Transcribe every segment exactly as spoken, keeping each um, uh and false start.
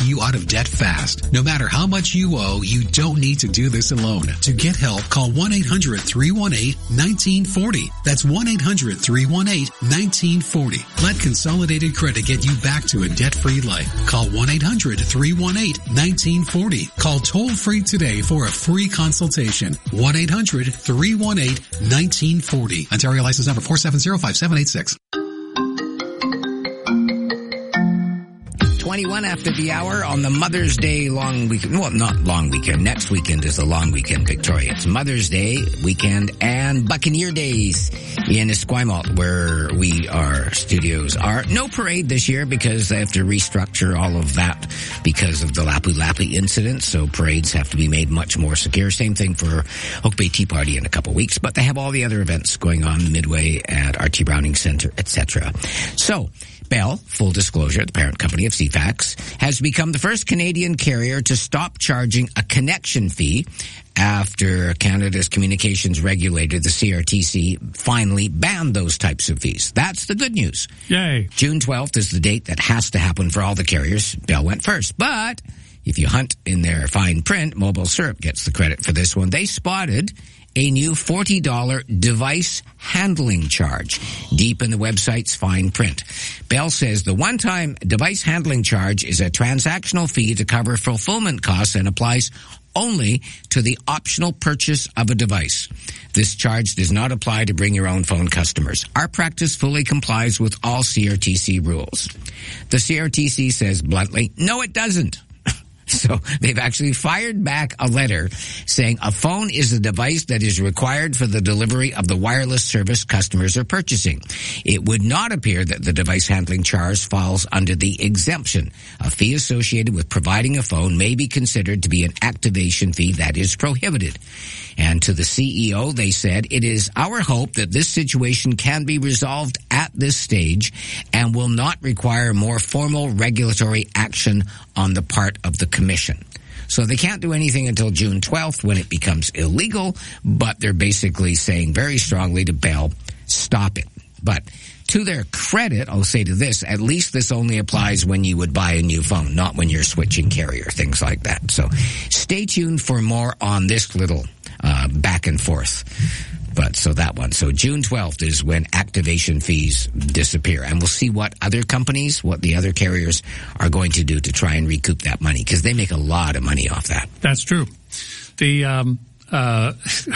you out of debt fast. No matter how much you owe, you don't need to do this alone. To get help, call one eight hundred three one eight one nine four zero. That's one eight hundred three one eight one nine four zero. Let Consolidated Credit get you back to a debt-free life. Call one eight hundred three one eight one nine four zero. Call toll-free today for a free consultation. one eight hundred three one eight one nine four zero. Ontario license number four seven zero five seven eight six. twenty-one after the hour on the Mother's Day long weekend. Well, not long weekend. Next weekend is the long weekend, Victoria. It's Mother's Day weekend and Buccaneer Days in Esquimalt, where we, our studios are. No parade this year because they have to restructure all of that because of the Lapu Lapu incident. So parades have to be made much more secure. Same thing for Oak Bay Tea Party in a couple weeks. But they have all the other events going on, Midway at Archie Browning Center, et cetera. So, Bell, full disclosure, the parent company of C FAX, has become the first Canadian carrier to stop charging a connection fee after Canada's communications regulator, the C R T C, finally banned those types of fees. That's the good news. Yay. June twelfth is the date that has to happen for all the carriers. Bell went first. But if you hunt in their fine print, Mobile Syrup gets the credit for this one. They spotted a new forty dollars device handling charge deep in the website's fine print. Bell says the one-time device handling charge is a transactional fee to cover fulfillment costs and applies only to the optional purchase of a device. This charge does not apply to bring your own phone customers. Our practice fully complies with all C R T C rules. The C R T C says bluntly, no, it doesn't. So they've actually fired back a letter saying a phone is a device that is required for the delivery of the wireless service customers are purchasing. It would not appear that the device handling charge falls under the exemption. A fee associated with providing a phone may be considered to be an activation fee that is prohibited. And to the C E O, they said, it is our hope that this situation can be resolved at this stage and will not require more formal regulatory action on the part of the Commission. So they can't do anything until June twelfth when it becomes illegal, but they're basically saying very strongly to Bell, stop it. But to their credit, I'll say to this, at least this only applies when you would buy a new phone, not when you're switching carrier, things like that. So stay tuned for more on this little uh back and forth. But so that one. So June twelfth is when activation fees disappear. And we'll see what other companies, what the other carriers are going to do to try and recoup that money, because they make a lot of money off that. That's true. The, um, uh,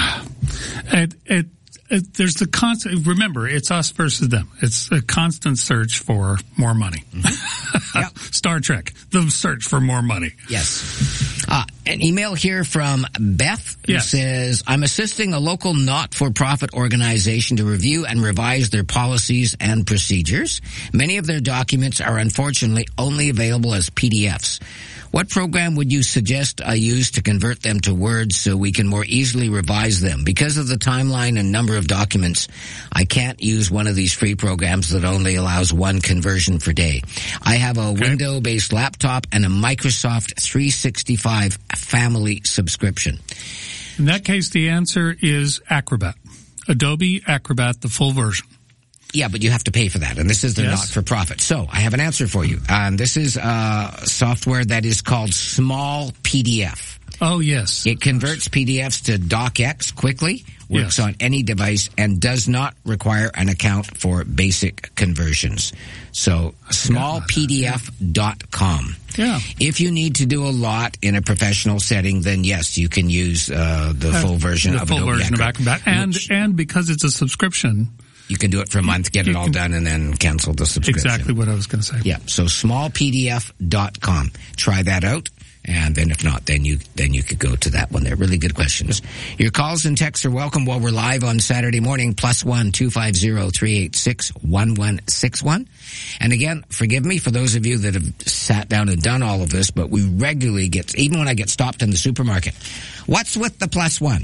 it, it, it, there's the constant, remember, it's us versus them. It's a constant search for more money. Mm-hmm. Yep. Star Trek, the search for more money. Yes. Uh, an email here from Beth who yes. says, I'm assisting a local not-for-profit organization to review and revise their policies and procedures. Many of their documents are unfortunately only available as P D Fs. What program would you suggest I use to convert them to Word so we can more easily revise them? Because of the timeline and number of documents, I can't use one of these free programs that only allows one conversion per day. I have a okay. Windows-based laptop and a Microsoft three sixty-five family subscription. In that case, the answer is Acrobat. Adobe Acrobat, the full version. Yeah, but you have to pay for that, and this is the yes. not-for-profit. So I have an answer for you. Um, this is uh, software that is called Small P D F. Oh, yes. It converts P D Fs to DocX quickly, works yes. on any device, and does not require an account for basic conversions. So small P D F dot com. Yeah. If you need to do a lot in a professional setting, then yes, you can use uh, the uh, full version the of full Adobe version Acrobat. of Acrobat. And, which, and because it's a subscription, you can do it for a month, get it all done, and then cancel the subscription. Exactly what I was going to say. Yeah, so small P D F dot com. Try that out. And then if not, then you then you could go to that one. They're really good questions. Your calls and texts are welcome while we're live on Saturday morning. Plus one, two five zero, three eight six, one one six one. And again, forgive me for those of you that have sat down and done all of this, but we regularly get, even when I get stopped in the supermarket, what's with the plus one?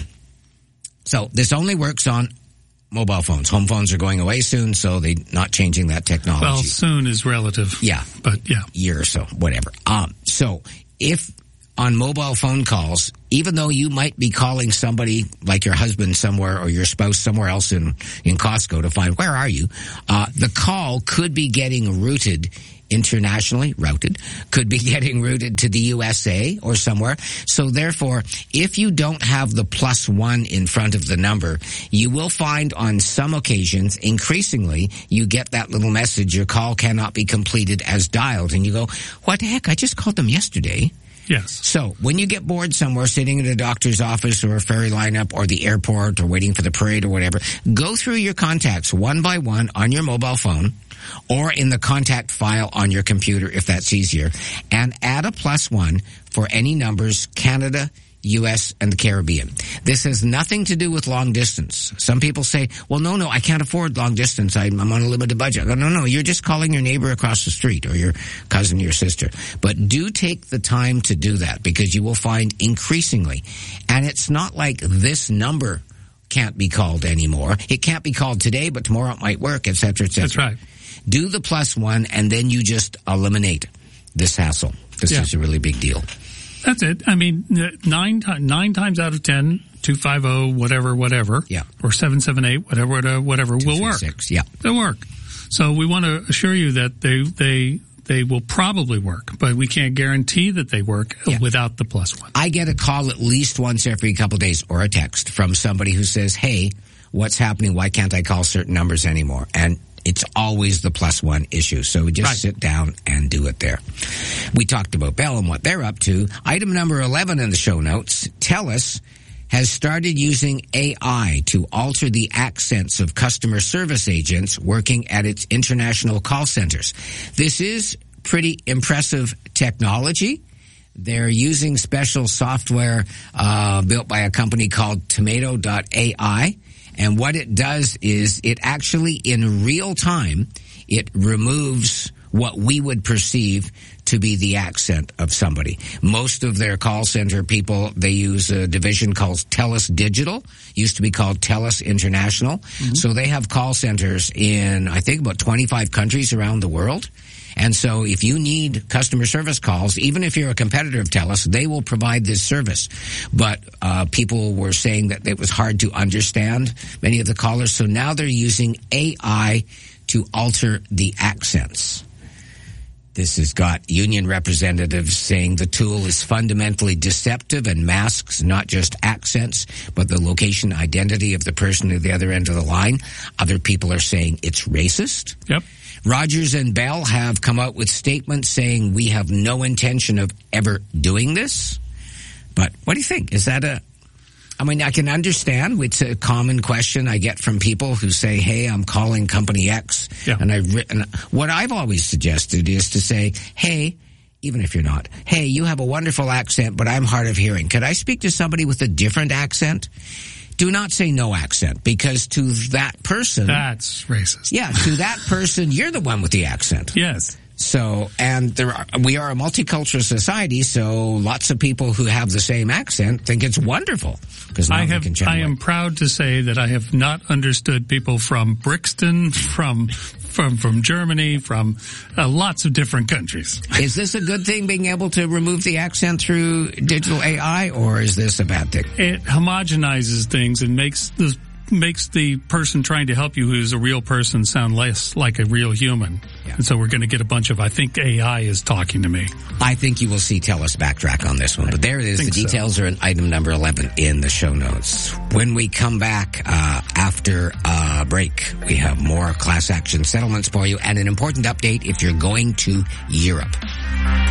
So this only works on mobile phones. Home phones are going away soon, so they're not changing that technology. Well, soon is relative. Yeah. But yeah. Year or so, whatever. Um, so if on mobile phone calls, even though you might be calling somebody like your husband somewhere or your spouse somewhere else in, in Costco to find where are you, uh, the call could be getting routed internationally routed, could be getting routed to the U S A or somewhere. So therefore, if you don't have the plus one in front of the number, you will find on some occasions, increasingly, you get that little message, your call cannot be completed as dialed. And you go, what the heck? I just called them yesterday. Yes. So when you get bored somewhere, sitting in a doctor's office or a ferry lineup or the airport or waiting for the parade or whatever, go through your contacts one by one on your mobile phone or in the contact file on your computer if that's easier, and add a plus one for any numbers Canada, U S, and the Caribbean. This has nothing to do with long distance. Some people say, well, no, no, I can't afford long distance. I'm, I'm on a limited budget. I go, no, no, you're just calling your neighbor across the street or your cousin, your sister. But do take the time to do that, because you will find increasingly, and it's not like this number can't be called anymore. It can't be called today, but tomorrow it might work, et cetera, et cetera. That's right. Do the plus one, and then you just eliminate this hassle. This Yeah. is a really big deal. That's it. I mean, nine, nine times out of ten, two five zero, whatever, whatever, Yeah. or seven seven eight, whatever, whatever, whatever will work. Six, yeah. They'll work. So we want to assure you that they they they will probably work, but we can't guarantee that they work Yeah. without the plus one. I get a call at least once every couple of days, or a text from somebody who says, hey, what's happening? Why can't I call certain numbers anymore? And it's always the plus one issue. So just Right. sit down and do it there. We talked about Bell and what they're up to. Item number eleven in the show notes, TELUS has started using A I to alter the accents of customer service agents working at its international call centers. This is pretty impressive technology. They're using special software uh, built by a company called Tomato dot A I. And what it does is it actually, in real time, it removes what we would perceive to be the accent of somebody. Most of their call center people, they use a division called TELUS Digital, used to be called TELUS International. Mm-hmm. So they have call centers in, I think, about twenty-five countries around the world. And so if you need customer service calls, even if you're a competitor of TELUS, they will provide this service. But uh people were saying that it was hard to understand many of the callers. So now they're using A I to alter the accents. This has got union representatives saying the tool is fundamentally deceptive and masks not just accents, but the location identity of the person at the other end of the line. Other people are saying it's racist. Yep. Rogers and Bell have come out with statements saying we have no intention of ever doing this. But what do you think? Is that a... I mean, I can understand. It's a common question I get from people who say, hey, I'm calling company X. Yeah. And I've written... What I've always suggested is to say, hey, even if you're not, hey, you have a wonderful accent, but I'm hard of hearing. Could I speak to somebody with a different accent? Do not say no accent, because to that person... That's racist. Yeah, to that person, you're the one with the accent. Yes. So, and there are, we are a multicultural society, so lots of people who have the same accent think it's wonderful. Because I have, I am proud to say that I have not understood people from Brixton, from from from Germany, from uh, lots of different countries. Is this a good thing, being able to remove the accent through digital A I, or is this a bad thing? It homogenizes things and makes the makes the person trying to help you, who's a real person, sound less like a real human. Yeah. And so we're going to get a bunch of, I think A I is talking to me. I think you will see TELUS backtrack on this one. But there it is. The details so. are in item number eleven in the show notes. When we come back uh after a break, we have more class action settlements for you and an important update if you're going to Europe.